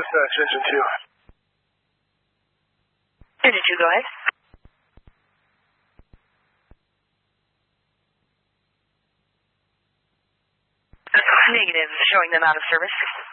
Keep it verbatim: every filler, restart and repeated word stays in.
dispatch, engine two. Engine two, go ahead. Negative, showing them out of service.